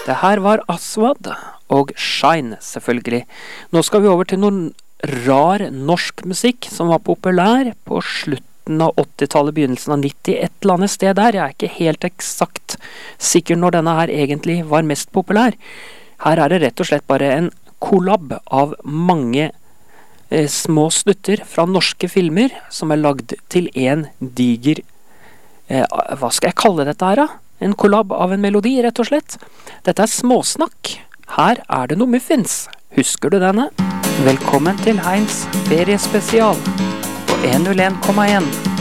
Det her var Aswad og Shine, selvfølgelig. Nå skal vi over til noen rar norsk musikk som var populær på slutten av 80-tallet, begynnelsen av 90, et eller annet sted der. Jeg er ikke helt eksakt sikker når denne her egentlig var mest populær. Her er det rett og slett bare en kollab av mange små snutter fra norske filmer som er lagd til en diger hva skal jeg kalle dette her da? En kollab av en melodi, rett og slett. Dette er småsnakk. Her er det noe muffins. Husker du denne? Velkommen til Heinz feriespesial på 101,1.